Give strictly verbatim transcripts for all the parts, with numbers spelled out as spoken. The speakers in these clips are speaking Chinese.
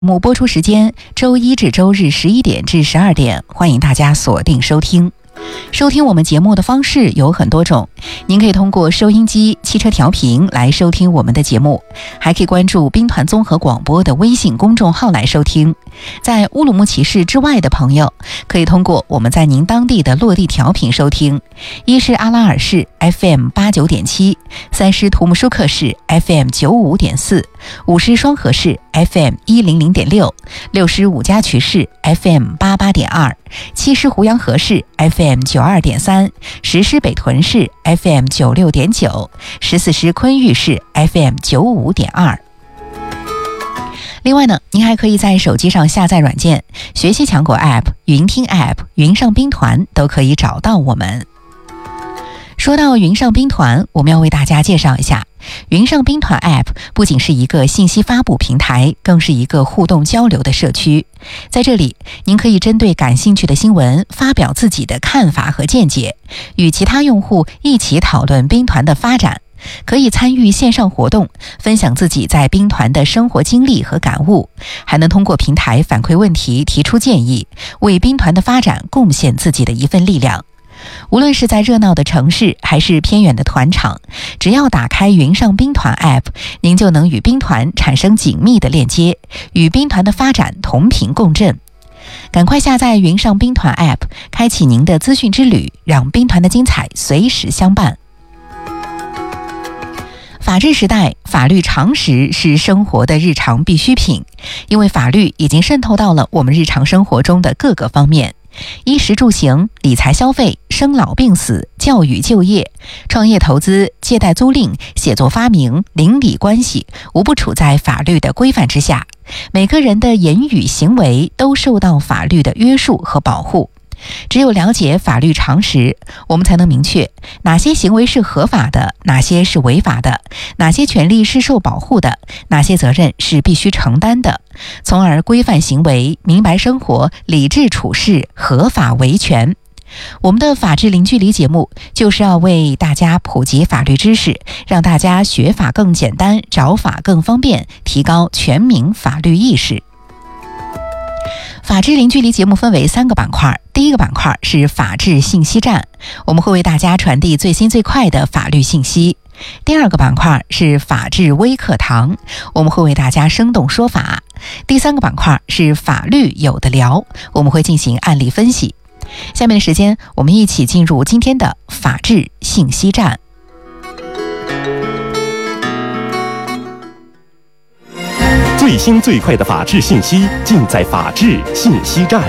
目播出时间周一至周日十一点至十二点，欢迎大家锁定收听。收听我们节目的方式有很多种，您可以通过收音机、汽车调频来收听我们的节目，还可以关注兵团综合广播的微信公众号来收听。在乌鲁木齐市之外的朋友，可以通过我们在您当地的落地调频收听。一是阿拉尔市 F M 八九点七，三是图姆舒克市 F M 九五点四，五是双河市 F M 一零零点六，六是五家渠市 F M 八八点二，七是胡杨河市 F M 九二点三，十是北屯市 F M 九六点九，十四是昆玉市 F M 九五点二。另外呢，您还可以在手机上下载软件，学习强国 App、云听 App、云上兵团都可以找到我们。说到云上兵团，我们要为大家介绍一下，云上兵团 App 不仅是一个信息发布平台，更是一个互动交流的社区。在这里，您可以针对感兴趣的新闻发表自己的看法和见解，与其他用户一起讨论兵团的发展，可以参与线上活动，分享自己在兵团的生活经历和感悟，还能通过平台反馈问题、提出建议，为兵团的发展贡献自己的一份力量。无论是在热闹的城市还是偏远的团场，只要打开云上兵团 App， 您就能与兵团产生紧密的链接，与兵团的发展同频共振。赶快下载云上兵团 App， 开启您的资讯之旅，让兵团的精彩随时相伴。法治时代，法律常识是生活的日常必需品，因为法律已经渗透到了我们日常生活中的各个方面。衣食住行、理财消费、生老病死、教育就业、创业投资、借贷租赁、写作发明、邻里关系，无不处在法律的规范之下。每个人的言语行为都受到法律的约束和保护。只有了解法律常识，我们才能明确哪些行为是合法的，哪些是违法的，哪些权利是受保护的，哪些责任是必须承担的，从而规范行为，明白生活，理智处事，合法维权。我们的法治零距离节目就是要为大家普及法律知识，让大家学法更简单，找法更方便，提高全民法律意识。法治零距离节目分为三个板块，第一个板块是法治信息站，我们会为大家传递最新最快的法律信息。第二个板块是法治微课堂，我们会为大家生动说法。第三个板块是法律有的聊，我们会进行案例分析。下面的时间，我们一起进入今天的法治信息站。 最新最快的法治信息尽在法治信息站。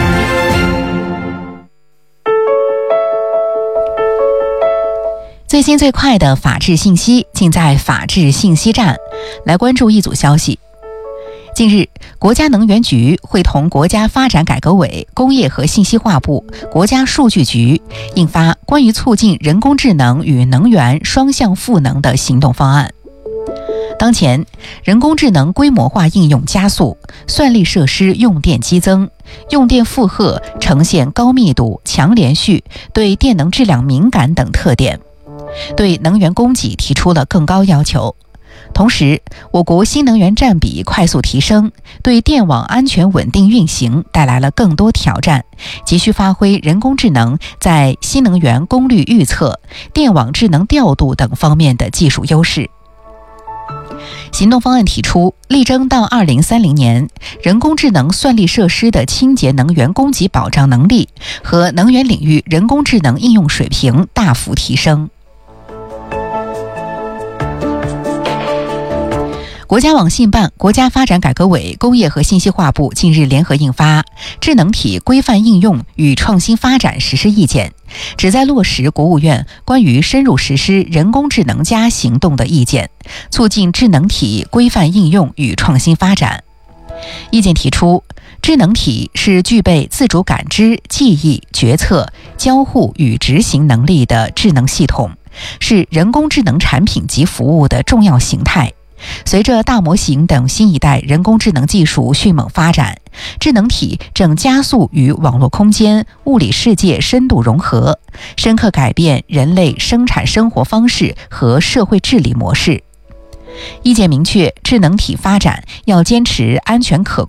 最新最快的法治信息尽在法治信息站。来关注一组消息。近日，国家能源局会同国家发展改革委、工业和信息化部、国家数据局印发关于促进人工智能与能源双向赋能的行动方案。当前，人工智能规模化应用加速，算力设施用电激增，用电负荷呈现高密度、强连续、对电能质量敏感等特点，对能源供给提出了更高要求。同时，我国新能源占比快速提升，对电网安全稳定运行带来了更多挑战，急需发挥人工智能在新能源功率预测、电网智能调度等方面的技术优势。行动方案提出，力争到二零三零年，人工智能算力设施的清洁能源供给保障能力和能源领域人工智能应用水平大幅提升。国家网信办、国家发展改革委、工业和信息化部近日联合印发《智能体规范应用与创新发展实施意见》，旨在落实国务院关于深入实施人工智能加行动的意见，促进智能体规范应用与创新发展。意见提出，智能体是具备自主感知、记忆、决策、交互与执行能力的智能系统，是人工智能产品及服务的重要形态。随着大模型等新一代人工智能技术迅猛发展，智能体正加速与网络空间、物理世界深度融合，深刻改变人类生产生活方式和社会治理模式。 意见明确，智能体发展要坚持安全可